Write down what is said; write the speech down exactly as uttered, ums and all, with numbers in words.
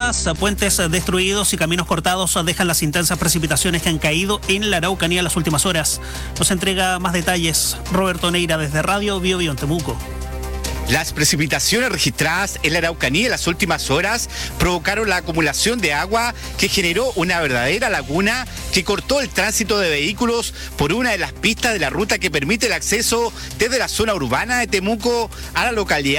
inundadas, puentes destruidos y caminos cortados dejan las intensas precipitaciones que han caído en la Araucanía en las últimas horas. Nos entrega más detalles Roberto Neira desde Radio Bio Bio en Temuco. Las precipitaciones registradas en la Araucanía en las últimas horas provocaron la acumulación de agua que generó una verdadera laguna que cortó el tránsito de vehículos por una de las pistas de la ruta que permite el acceso desde la zona urbana de Temuco a la localidad